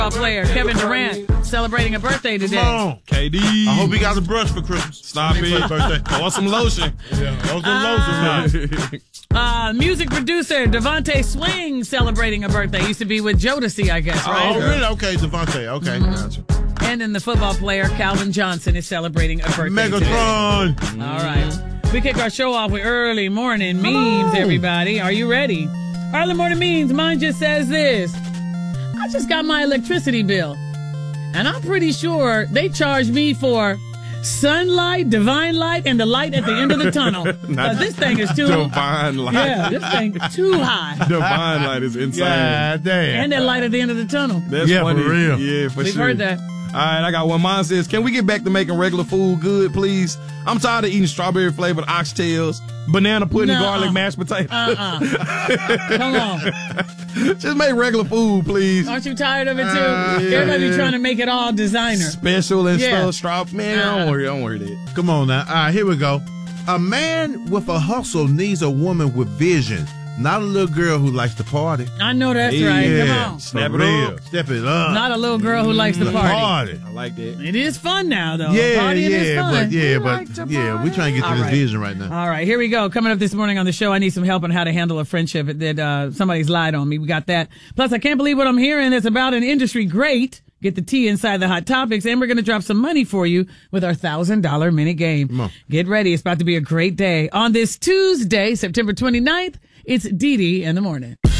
player Kevin Durant celebrating a birthday today. Come on. KD. I hope he got a brush for Christmas. Stop it. Birthday. I want some lotion. Yeah, those are lotion. Music producer Devontae Swing celebrating a birthday. Used to be with Jodeci, I guess, right? Oh, really? Okay, Devontae. Okay. Gotcha. And then the football player Calvin Johnson is celebrating a birthday today. Megatron. All right. We kick our show off with early morning memes, everybody. Are you ready? Early morning memes. Mine just says this. I just got my electricity bill, and I'm pretty sure they charged me for sunlight, divine light, and the light at the end of the tunnel. This thing is too Divine light. Yeah, this thing is too high. Divine light is insane. God damn. And that light at the end of the tunnel. That's Yeah, funny. for real. Yeah, for We've sure. heard that. All right, I got one. Mine says, can we get back to making regular food good, please? I'm tired of eating strawberry-flavored oxtails, banana pudding, garlic mashed potatoes. Come on. Just make regular food, please. Aren't you tired of it, too? Everybody be trying to make it all designer. Special and Yeah. stuff. Man, don't worry that. Come on now. All right, here we go. A man with a hustle needs a woman with vision, not a little girl who likes to party. I know that's right. Come on. Snap For it real. up. Step it up. Not a little girl who likes to party. I like that. It is fun now, though. Yeah, Partying is fun. we're trying to get to this vision right now. All right, here we go. Coming up this morning on the show, I need some help on how to handle a friendship that somebody's lied on me. We got that. Plus, I can't believe what I'm hearing. It's about an industry great. Get the tea inside the hot topics, and we're going to drop some money for you with our $1,000 minute game. Come on. Get ready. It's about to be a great day. On this Tuesday, September 29th, it's Dee Dee in the morning.